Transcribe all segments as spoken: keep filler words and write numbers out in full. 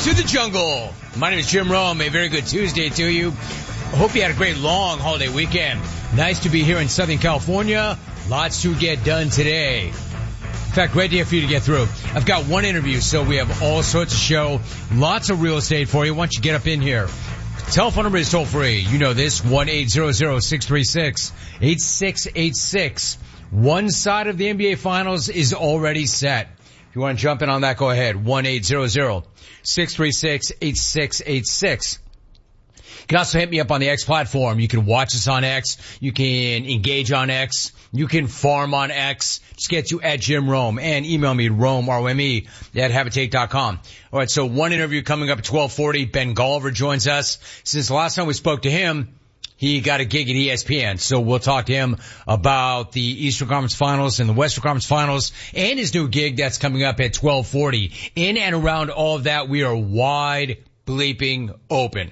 to the jungle. My name is Jim Rome. A very good Tuesday to you. I hope you had a great long holiday weekend. Nice to be here in Southern California. Lots to get done today. In fact, great day for you to get through. I've got one interview, so we have all sorts of show. Lots of real estate for you. Why don't you get up in here? Telephone number is toll free. You know this, one eight hundred, six three six, eight six eight six. One side of the N B A Finals is already set. If you want to jump in on that, go ahead. one eight hundred, six three six, eight six eight six. You can also hit me up on the X platform. You can watch us on X. You can engage on X. You can farm on X. Just get you at Jim Rome and email me Rome, R O M E, at habitate dot com. All right, so one interview coming up at twelve forty. Ben Golliver joins us. Since the last time we spoke to him, he got a gig at E S P N, so we'll talk to him about the Eastern Conference Finals and the Western Conference Finals and his new gig that's coming up at twelve forty. In and around all of that, we are wide bleeping open.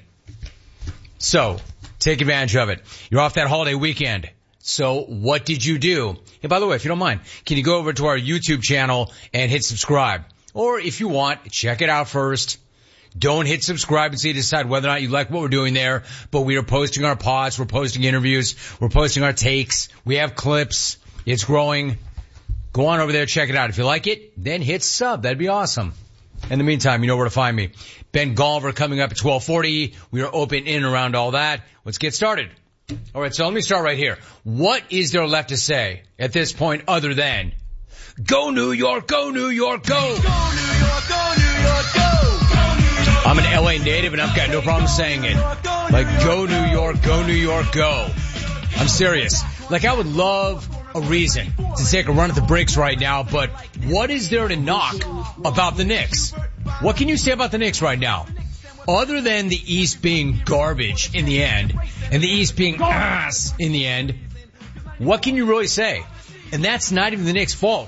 So, take advantage of it. You're off that holiday weekend. So, what did you do? Hey, by the way, if you don't mind, can you go over to our YouTube channel and hit subscribe? Or if you want, check it out first. Don't hit subscribe until you decide whether or not you like what we're doing there. But we are posting our pods. We're posting interviews. We're posting our takes. We have clips. It's growing. Go on over there. Check it out. If you like it, then hit sub. That'd be awesome. In the meantime, you know where to find me. Ben Golliver coming up at twelve forty. We are open in and around all that. Let's get started. All right, so let me start right here. What is there left to say at this point other than go New York, go New York, go! Go New York, go New York, go! I'm an L A native and I've got no problem saying it. Like, go New York, go New York, go. I'm serious. Like, I would love a reason to take a run at the Brinks right now, but what is there to knock about the Knicks? What can you say about the Knicks right now? Other than the East being garbage in the end, and the East being ass in the end, what can you really say? And that's not even the Knicks' fault.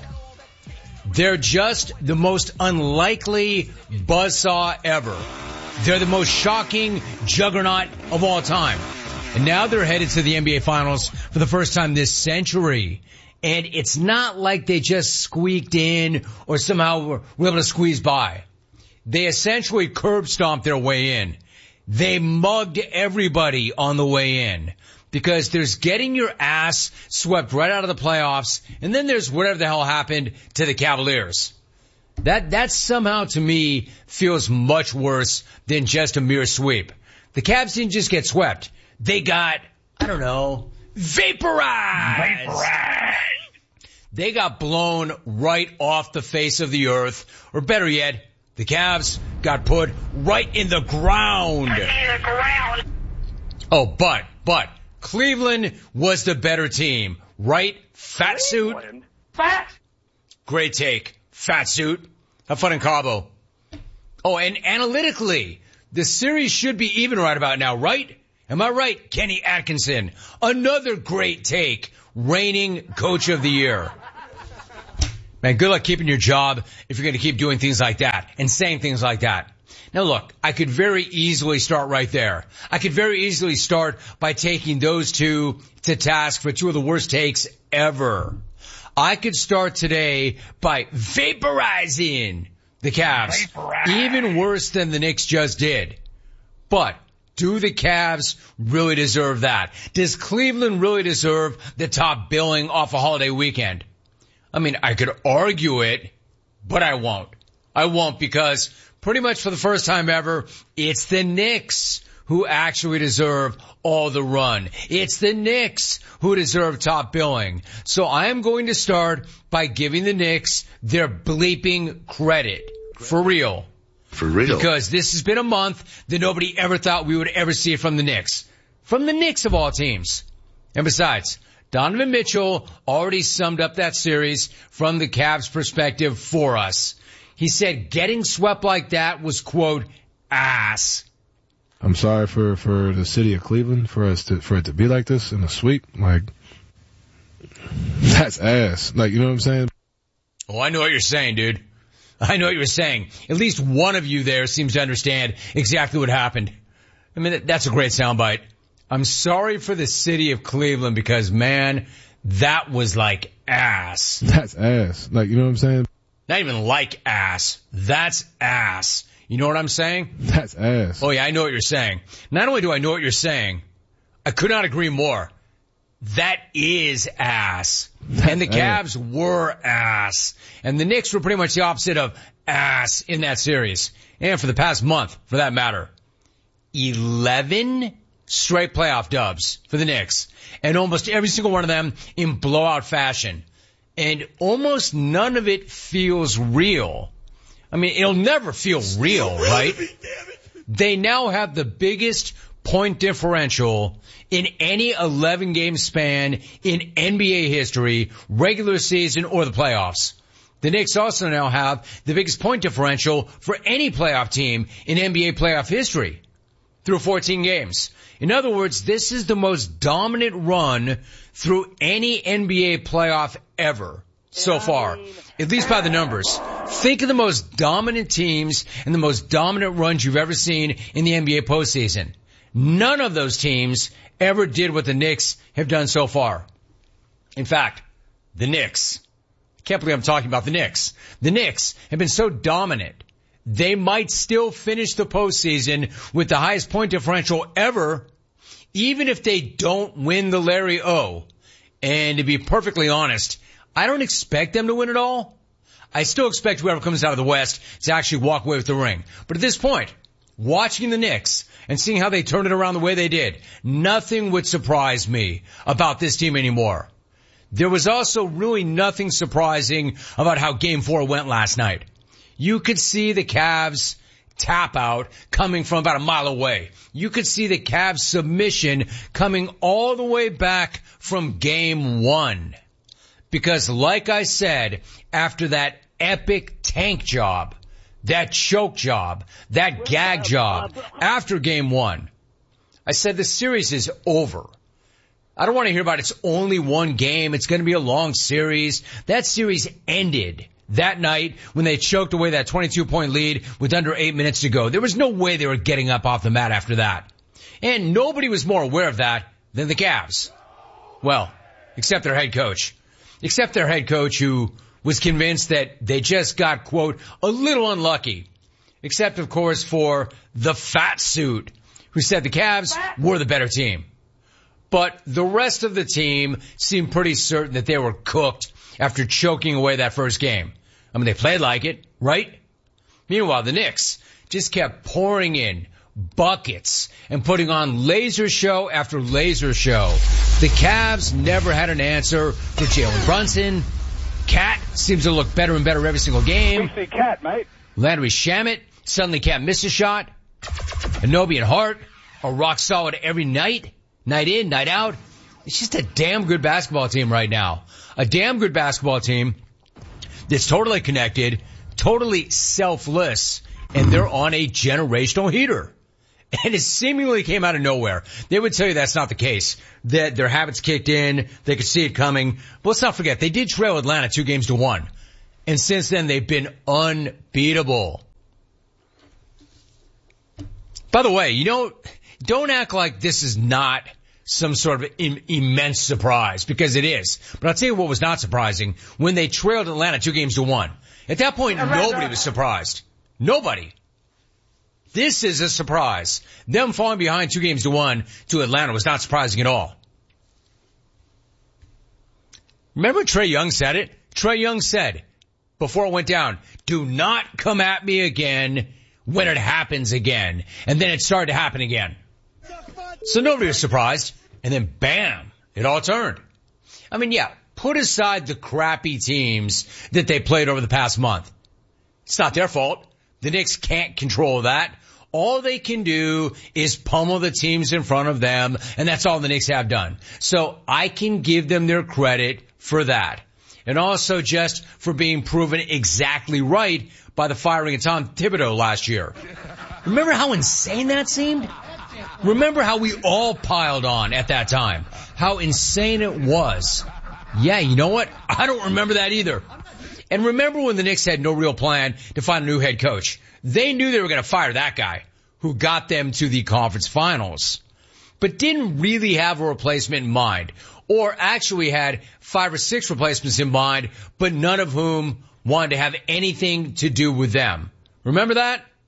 They're just the most unlikely buzzsaw ever. They're the most shocking juggernaut of all time. And now they're headed to the N B A Finals for the first time this century. And it's not like they just squeaked in or somehow were, were able to squeeze by. They essentially curb stomped their way in. They mugged everybody on the way in. Because there's getting your ass swept right out of the playoffs, and then there's whatever the hell happened to the Cavaliers. That, that somehow to me feels much worse than just a mere sweep. The Cavs didn't just get swept. They got, I don't know, vaporized. Vaporized. They got blown right off the face of the earth, or better yet, the Cavs got put right in the ground. In the ground. Oh, but, but, Cleveland was the better team, right? Fat suit? Fat? Great take. Fat suit. Have fun in Cabo. Oh, and analytically, the series should be even right about now, right? Am I right? Kenny Atkinson. Another great take. Reigning coach of the year. Man, good luck keeping your job if you're going to keep doing things like that and saying things like that. Now look, I could very easily start right there. I could very easily start by taking those two to task for two of the worst takes ever. I could start today by vaporizing the Cavs, Vaporize. Even worse than the Knicks just did. But do the Cavs really deserve that? Does Cleveland really deserve the top billing off a holiday weekend? I mean, I could argue it, but I won't. I won't because pretty much for the first time ever, it's the Knicks who actually deserve all the run. It's the Knicks who deserve top billing. So I am going to start by giving the Knicks their bleeping credit. For real. For real. Because this has been a month that nobody ever thought we would ever see it from the Knicks. From the Knicks of all teams. And besides, Donovan Mitchell already summed up that series from the Cavs' perspective for us. He said getting swept like that was, quote, ass. I'm sorry for, for the city of Cleveland for us to, for it to be like this in a sweep. Like, that's ass. Like, you know what I'm saying? Oh, I know what you're saying, dude. I know what you're saying. At least one of you there seems to understand exactly what happened. I mean, that's a great soundbite. I'm sorry for the city of Cleveland because, man, that was like ass. That's ass. Like, you know what I'm saying? Not even like ass. That's ass. You know what I'm saying? That's ass. Oh, yeah, I know what you're saying. Not only do I know what you're saying, I could not agree more. That is ass. That's and the Cavs ass. were ass. And the Knicks were pretty much the opposite of ass in that series. And for the past month, for that matter. eleven straight playoff dubs for the Knicks. And almost every single one of them in blowout fashion. And almost none of it feels real. I mean, it'll never feel real, right? They now have the biggest point differential in any eleven game span in N B A history, regular season or the playoffs. The Knicks also now have the biggest point differential for any playoff team in N B A playoff history through fourteen games. In other words, this is the most dominant run through any N B A playoff ever so far, at least by the numbers. Think of the most dominant teams and the most dominant runs you've ever seen in the N B A postseason. None of those teams ever did what the Knicks have done so far. In fact, the Knicks. I can't believe I'm talking about the Knicks. The Knicks have been so dominant, they might still finish the postseason with the highest point differential ever, even if they don't win the Larry O. And to be perfectly honest, I don't expect them to win it all. I still expect whoever comes out of the West to actually walk away with the ring. But at this point, watching the Knicks and seeing how they turned it around the way they did, nothing would surprise me about this team anymore. There was also really nothing surprising about how Game four went last night. You could see the Cavs tap out coming from about a mile away. You could see the Cavs submission coming all the way back from Game one. Because like I said, after that epic tank job, that choke job, that gag job, after Game one, I said the series is over. I don't want to hear about it's only one game. It's going to be a long series. That series ended that night when they choked away that twenty-two point lead with under eight minutes to go. There was no way they were getting up off the mat after that. And nobody was more aware of that than the Cavs. Well, except their head coach. Except their head coach who was convinced that they just got, quote, a little unlucky. Except, of course, for the fat suit who said the Cavs were the better team. But the rest of the team seemed pretty certain that they were cooked after choking away that first game. I mean, they played like it, right? Meanwhile, the Knicks just kept pouring in buckets and putting on laser show after laser show. The Cavs never had an answer for Jalen Brunson. Cat seems to look better and better every single game. We see Cat, mate. Landry Shamet suddenly can't miss a shot. Anobi and Hart are rock solid every night. Night in, night out. It's just a damn good basketball team right now. A damn good basketball team that's totally connected, totally selfless, and they're on a generational heater. And it seemingly came out of nowhere. They would tell you that's not the case, that their habits kicked in, they could see it coming. But let's not forget, they did trail Atlanta two games to one. And since then, they've been unbeatable. By the way, you know, don't act like this is not some sort of im- immense surprise, because it is. But I'll tell you what was not surprising. When they trailed Atlanta two games to one. At that point, nobody was surprised. Nobody. This is a surprise. Them falling behind two games to one to Atlanta was not surprising at all. Remember Trae Young said it? Trae Young said, before it went down, do not come at me again when it happens again. And then it started to happen again. So nobody was surprised. And then bam, it all turned. I mean, yeah, put aside the crappy teams that they played over the past month. It's not their fault. The Knicks can't control that. All they can do is pummel the teams in front of them, and that's all the Knicks have done. So I can give them their credit for that. And also just for being proven exactly right by the firing of Tom Thibodeau last year. Remember how insane that seemed? Remember how we all piled on at that time? How insane it was. Yeah, you know what? I don't remember that either. And remember when the Knicks had no real plan to find a new head coach? They knew they were going to fire that guy who got them to the conference finals, but didn't really have a replacement in mind, or actually had five or six replacements in mind, but none of whom wanted to have anything to do with them. Remember that?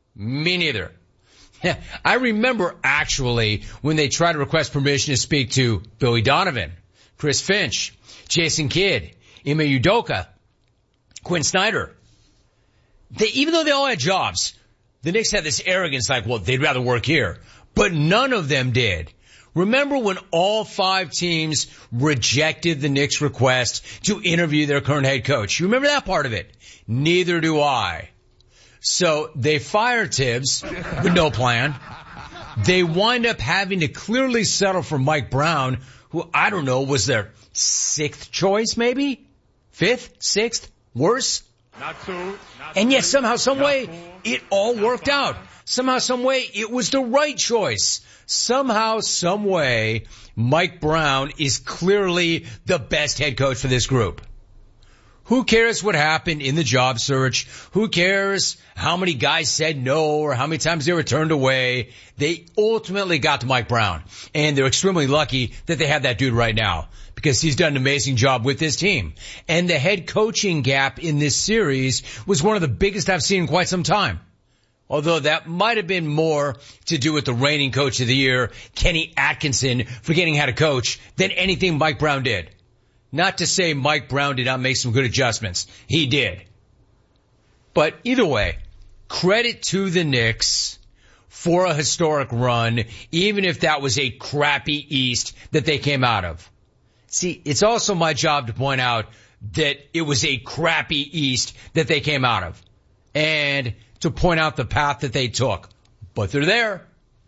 Me neither. I remember actually when they tried to request permission to speak to Billy Donovan, Chris Finch, Jason Kidd, Ime Udoka, Quinn Snyder. They, even though they all had jobs, the Knicks had this arrogance like, well, they'd rather work here. But none of them did. Remember when all five teams rejected the Knicks' request to interview their current head coach? You remember that part of it? Neither do I. So they fired Tibbs with no plan. They wind up having to clearly settle for Mike Brown, who I don't know, was their sixth choice maybe? Fifth? Sixth? Worse? Not so, not and yet somehow, some way, it all worked out. Somehow, some way, it was the right choice. Somehow, some way, Mike Brown is clearly the best head coach for this group. Who cares what happened in the job search? Who cares how many guys said no or how many times they were turned away? They ultimately got to Mike Brown. And they're extremely lucky that they have that dude right now because he's done an amazing job with this team. And the head coaching gap in this series was one of the biggest I've seen in quite some time. Although that might have been more to do with the reigning coach of the year, Kenny Atkinson, forgetting how to coach than anything Mike Brown did. Not to say Mike Brown did not make some good adjustments. He did. But either way, credit to the Knicks for a historic run, even if that was a crappy East that they came out of. See, it's also my job to point out that it was a crappy East that they came out of. And to point out the path that they took. But they're there.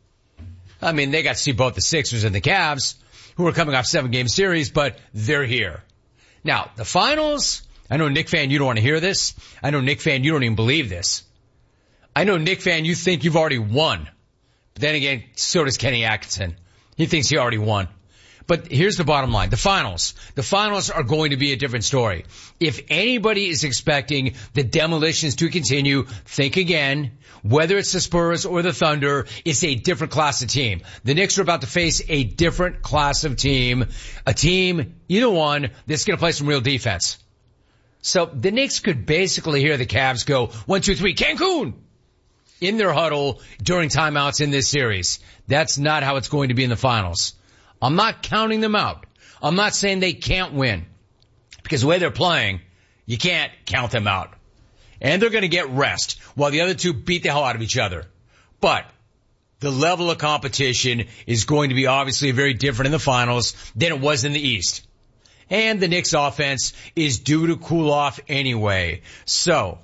I mean, they got to see both the Sixers and the Cavs, who are coming off seven-game series, but they're here. Now, the finals, I know, Knick fan, you don't want to hear this. I know, Knick fan, you don't even believe this. I know, Knick fan, you think you've already won. But then again, so does Kenny Atkinson. He thinks he already won. But here's the bottom line. The finals. The finals are going to be a different story. If anybody is expecting the demolitions to continue, think again. Whether it's the Spurs or the Thunder, it's a different class of team. The Knicks are about to face a different class of team. A team, either one, that's going to play some real defense. So the Knicks could basically hear the Cavs go, one, two, three, Cancun! In their huddle during timeouts in this series. That's not how it's going to be in the finals. I'm not counting them out. I'm not saying they can't win. Because the way they're playing, you can't count them out. And they're going to get rest while the other two beat the hell out of each other. But the level of competition is going to be obviously very different in the finals than it was in the East. And the Knicks offense is due to cool off anyway. So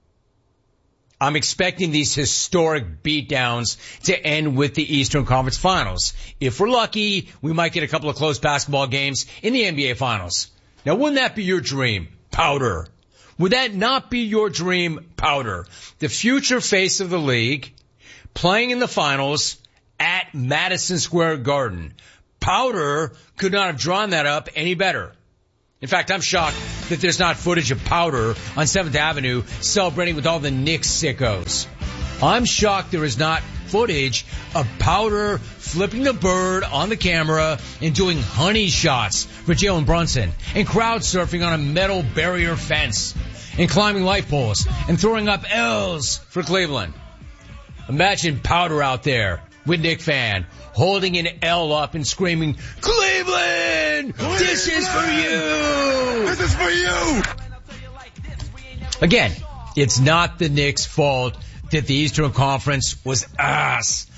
I'm expecting these historic beatdowns to end with the Eastern Conference Finals. If we're lucky, we might get a couple of close basketball games in the N B A Finals. Now, wouldn't that be your dream, Powder? Would that not be your dream, Powder? The future face of the league, playing in the finals at Madison Square Garden. Powder could not have drawn that up any better. In fact, I'm shocked that there's not footage of Powder on seventh Avenue celebrating with all the Knicks sickos. I'm shocked there is not footage of Powder flipping the bird on the camera and doing honey shots for Jalen Brunson and crowd surfing on a metal barrier fence and climbing light poles and throwing up L's for Cleveland. Imagine Powder out there with Knick fan holding an L up and screaming, Cleveland, Cleveland! This is for you! This is for you! Again, it's not the Knicks' fault that the Eastern Conference was ass.